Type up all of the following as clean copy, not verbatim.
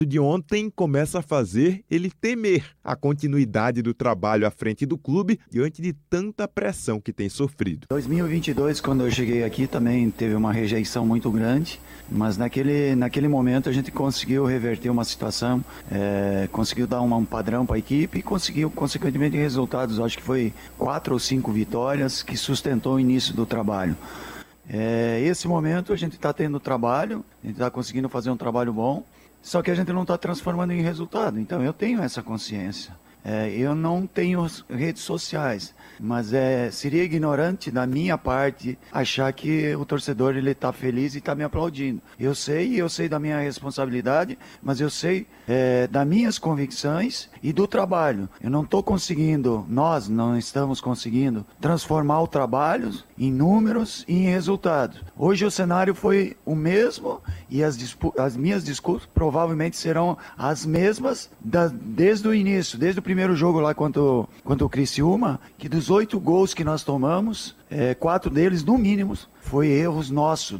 de ontem começa a fazer ele temer a continuidade do trabalho à frente do clube diante de tanta pressão que tem sofrido. 2022, quando eu cheguei aqui, também teve uma rejeição muito grande, mas naquele momento a gente conseguiu reverter uma situação, conseguiu dar um padrão para a equipe e conseguiu, consequentemente, resultados. Acho que foi 4 ou 5 vitórias que sustentou o início do trabalho. Esse momento a gente está tendo trabalho, a gente está conseguindo fazer um trabalho bom, só que a gente não está transformando em resultado. Então eu tenho essa consciência. Eu não tenho redes sociais, mas seria ignorante da minha parte achar que o torcedor ele está feliz e está me aplaudindo. Eu sei da minha responsabilidade, mas eu sei das minhas convicções e do trabalho. Eu não estou conseguindo, nós não estamos conseguindo transformar o trabalho em números e em resultados. Hoje o cenário foi o mesmo e as minhas disputas provavelmente serão as mesmas desde o início, desde o primeiro jogo lá contra o Criciúma, que dos 8 gols que nós tomamos, 4 deles, no mínimo, foi erros nossos.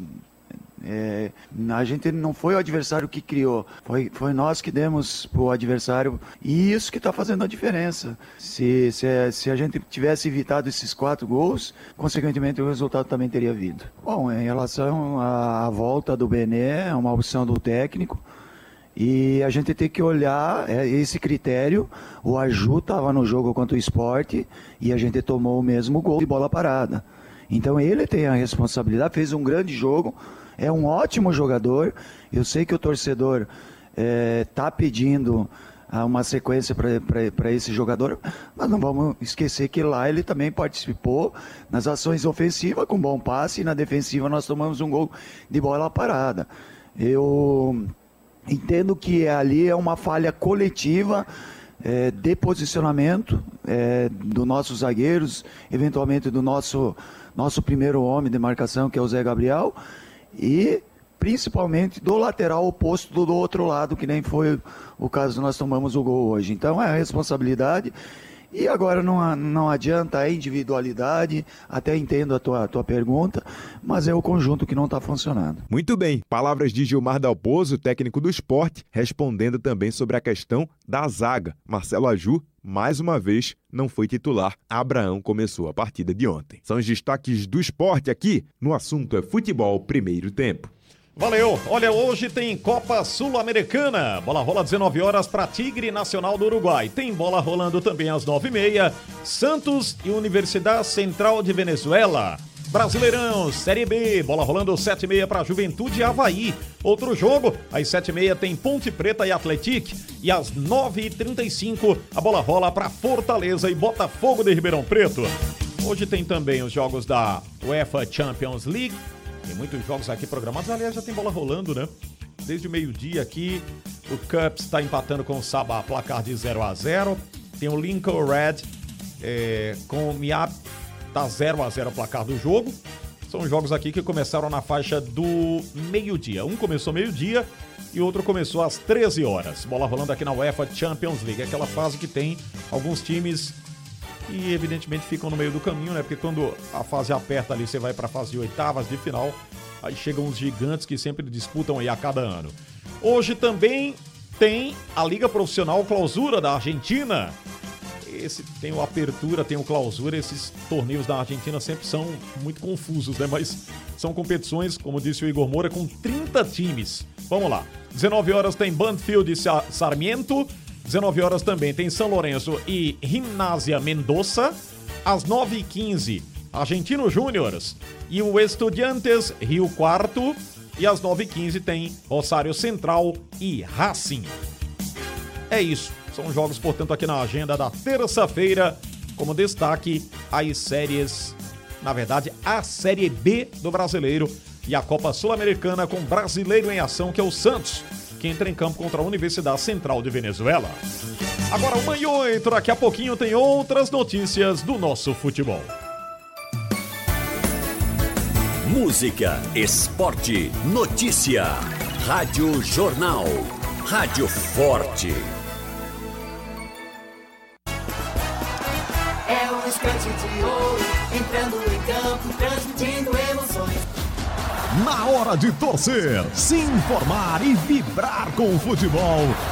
A gente não foi o adversário que criou, foi nós que demos pro adversário, e isso que está fazendo a diferença. Se a gente tivesse evitado esses 4 gols, consequentemente o resultado também teria vindo. Bom, em relação à volta do Bené, é uma opção do técnico, e a gente tem que olhar esse critério. O Aju estava no jogo contra o Sport e a gente tomou o mesmo gol de bola parada. Então ele tem a responsabilidade, fez um grande jogo, é um ótimo jogador. Eu sei que o torcedor está pedindo uma sequência para esse jogador, mas não vamos esquecer que lá ele também participou nas ações ofensivas com bom passe, e na defensiva nós tomamos um gol de bola parada. Eu entendo que ali é uma falha coletiva de posicionamento dos nossos zagueiros, eventualmente do nosso primeiro homem de marcação, que é o Zé Gabriel, e principalmente do lateral oposto do outro lado, que nem foi o caso nós tomamos o gol hoje. Então é a responsabilidade. E agora não adianta a individualidade, até entendo a tua pergunta, mas é o conjunto que não está funcionando. Muito bem, palavras de Gilmar Dalpozo, técnico do Sport, respondendo também sobre a questão da zaga. Marcelo Aju, mais uma vez, não foi titular. Abraão começou a partida de ontem. São os destaques do Sport aqui, no assunto é futebol primeiro tempo. Valeu! Olha, hoje tem Copa Sul-Americana. Bola rola 19 horas para Tigre Nacional do Uruguai. Tem bola rolando também às 9h30. Santos e Universidade Central de Venezuela. Brasileirão, Série B. Bola rolando 7h30 para Juventude e Avaí. Outro jogo, às 7h30 tem Ponte Preta e Atlético. E às 9h35 a bola rola para Fortaleza e Botafogo de Ribeirão Preto. Hoje tem também os jogos da UEFA Champions League. Tem muitos jogos aqui programados, aliás, já tem bola rolando, né? Desde o meio-dia aqui, o Cups está empatando com o Sabah, placar de 0-0. Tem o Lincoln Red com o Miap, tá 0-0 o placar do jogo. São jogos aqui que começaram na faixa do meio-dia. Um começou meio-dia e o outro começou às 13 horas. Bola rolando aqui na UEFA Champions League, aquela fase que tem alguns times e evidentemente ficam no meio do caminho, né? Porque quando a fase aperta ali, você vai para a fase de oitavas de final, aí chegam os gigantes que sempre disputam aí a cada ano. Hoje também tem a Liga Profissional Clausura da Argentina. Esse tem o Apertura, tem o Clausura, esses torneios da Argentina sempre são muito confusos, né? Mas são competições, como disse o Igor Moura, com 30 times. Vamos lá. 19 horas tem Banfield e Sarmiento. 19 horas também tem São Lourenço e Gimnasia Mendoza. Às 9h15, Argentino Júniors e o Estudiantes Rio Quarto. E às 9h15 tem Rosário Central e Racing. É isso. São jogos, portanto, aqui na agenda da terça-feira. Como destaque, as séries, na verdade, a Série B do Brasileiro e a Copa Sul-Americana com brasileiro em ação, que é o Santos, que entra em campo contra a Universidade Central de Venezuela. Agora 1h08, daqui a pouquinho tem outras notícias do nosso futebol. Música, esporte, notícia. Rádio Jornal. Rádio Forte. É um instante de ouro, entrando em campo, transmitindo emoções. Na hora de torcer, se informar e vibrar com o futebol,